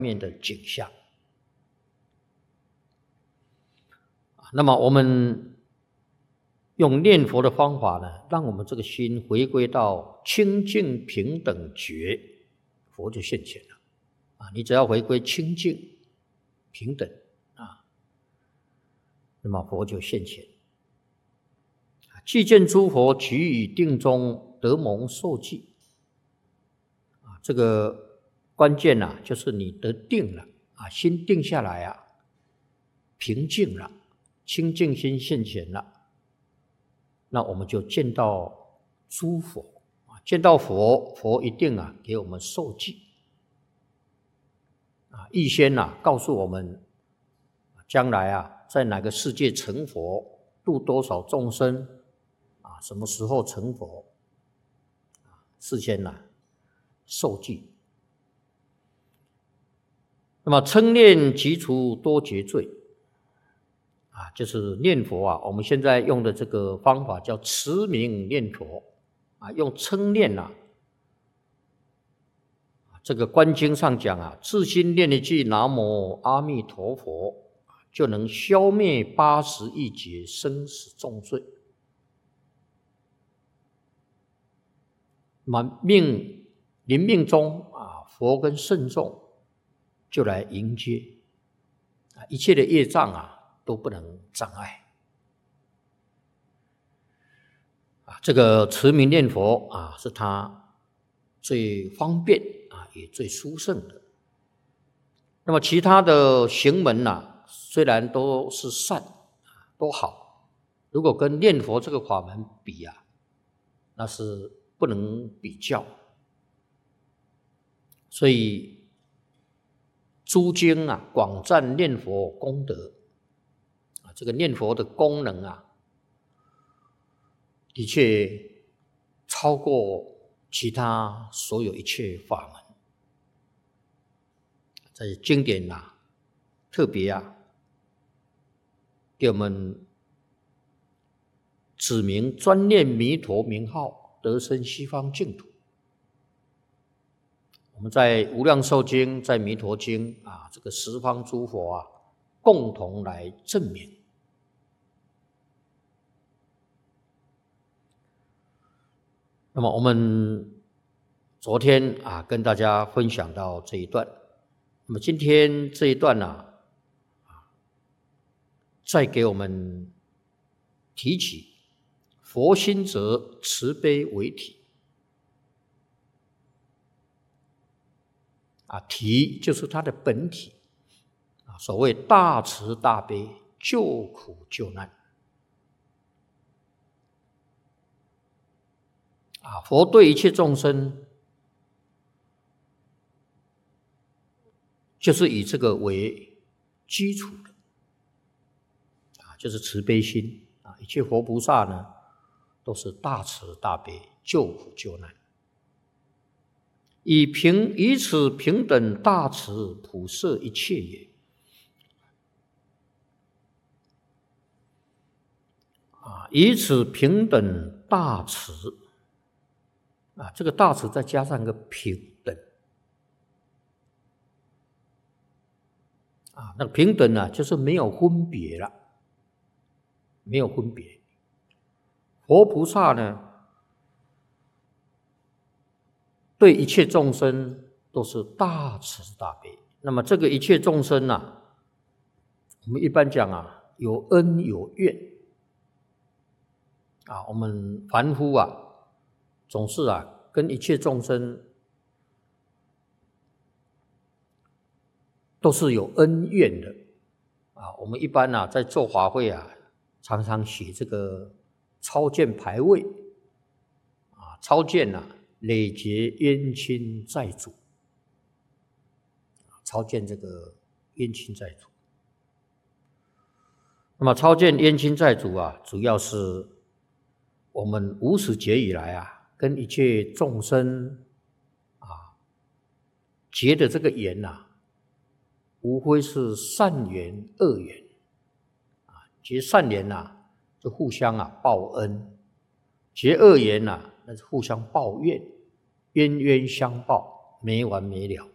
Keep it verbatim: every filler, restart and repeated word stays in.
面的景象。那么我们用念佛的方法呢，让我们这个心回归到清净平等觉，佛就现前了。啊，你只要回归清净平等啊，那么佛就现前。既见诸佛举以定中得蒙受记。啊，这个关键啊，就是你得定了啊，心定下来啊，平静了，清净心现前了，那我们就见到诸佛啊，见到佛，佛一定啊给我们受记啊，预先啊告诉我们将来啊在哪个世界成佛，度多少众生啊，什么时候成佛啊，事先啊受记。那么称念即除多劫罪啊，就是念佛啊，我们现在用的这个方法叫持名念佛啊，用称念啊，这个观经上讲啊，自心念一句南无阿弥陀佛，就能消灭八十亿劫生死重罪。那么命临命中啊，佛跟圣众就来迎接啊，一切的业障啊都不能障碍啊。这个持名念佛啊，是他最方便啊，也最殊胜的。那么其他的行门啊，虽然都是善都好，如果跟念佛这个法门比啊，那是不能比较。所以诸经啊，广赞念佛功德啊，这个念佛的功能啊，的确超过其他所有一切法门。在经典啊，特别啊，给我们指明专念弥陀名号，得生西方净土。我们在无量寿经，在弥陀经啊，这个十方诸佛啊，共同来证明。那么我们昨天啊，跟大家分享到这一段，那么今天这一段呢、啊，再给我们提起佛心则慈悲为体。啊，体就是它的本体啊，所谓大慈大悲，救苦救难啊，佛对一切众生就是以这个为基础的啊，就是慈悲心啊，一切佛菩萨呢都是大慈大悲，救苦救难。以平以此平等大慈普摄一切也。啊，以此平等大慈啊，这个大慈再加上一个平等啊，那个平等呢、啊，就是没有分别了，没有分别。佛菩萨呢，对一切众生都是大慈大悲。那么这个一切众生啊，我们一般讲啊，有恩有怨啊，我们凡夫啊，总是啊跟一切众生都是有恩怨的啊。我们一般啊在做法会啊，常常写这个超荐牌位啊，超荐啊累劫冤亲债主，超荐这个冤亲债主。那么超荐冤亲债主啊，主要是我们无始劫以来啊，跟一切众生啊结的这个缘啊，无非是善缘恶缘啊，结善缘啊，就互相啊报恩；结恶缘啊，那是互相抱怨，冤冤相报，没完没了